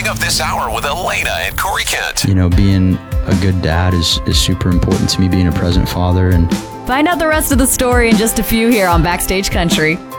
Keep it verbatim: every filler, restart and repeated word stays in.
Coming up this hour with Elena and Corey Kent. You know, being a good dad is, is super important to me, being a present father. And find out the rest of the story in just a few here on Backstage Country.